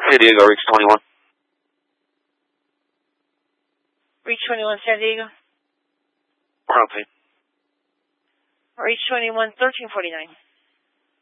San Diego, Reach 21. Reach 21, San Diego. We're on scene. Reach 21, 1349.